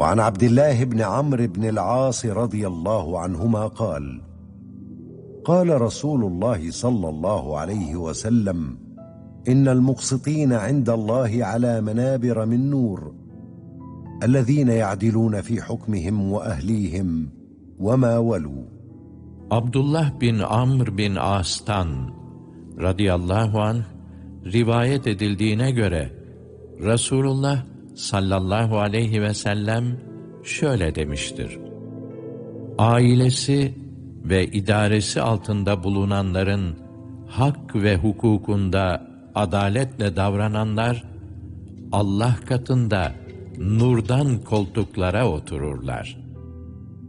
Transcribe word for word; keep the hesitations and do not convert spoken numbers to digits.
وعن عبد الله بن عمرو بن العاص رضي الله عنهما قال قال رسول الله صلى الله عليه وسلم إن المقسطين عند الله على منابر من نور الذين يعدلون في حكمهم وأهليهم وما ولوا. Abdullah bin Amr bin As'tan radıyallahu anh rivayet edildiğine göre Resulullah sallallahu aleyhi ve sellem şöyle demiştir: ailesi ve idaresi altında bulunanların hak ve hukukunda adaletle davrananlar Allah katında nurdan koltuklara otururlar.